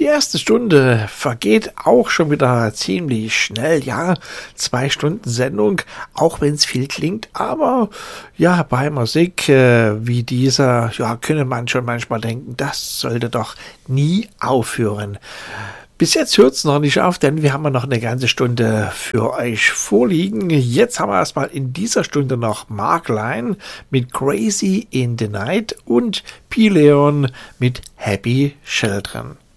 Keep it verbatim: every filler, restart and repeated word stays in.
erste Stunde vergeht auch schon wieder ziemlich schnell. Ja, zwei Stunden Sendung, auch wenn es viel klingt. Aber ja, bei Musik äh, wie dieser, ja, könne man schon manchmal denken, das sollte doch nie aufhören. Bis jetzt hört es noch nicht auf, denn wir haben noch eine ganze Stunde für euch vorliegen. Jetzt haben wir erstmal in dieser Stunde noch Mark Lyon mit Crazy in the Night und P. Leon mit Happy Children.